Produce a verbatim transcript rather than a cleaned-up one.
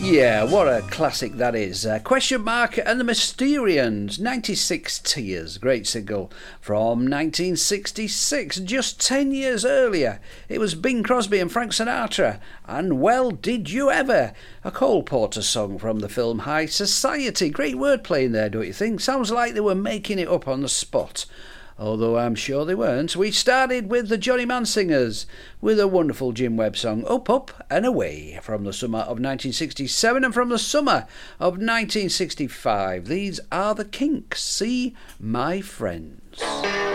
Yeah, what a classic that is. Uh, Question Mark and the Mysterians, ninety-six Tears, great single from nineteen sixty-six, just ten years earlier. It was Bing Crosby and Frank Sinatra, and Well Did You Ever, a Cole Porter song from the film High Society. Great wordplay in there, don't you think? Sounds like they were making it up on the spot. Although I'm sure they weren't. We started with the Johnny Mann Singers with a wonderful Jim Webb song, Up, Up and Away, from the summer of nineteen sixty-seven and from the summer of nineteen sixty-five. These are the Kinks, See My Friends.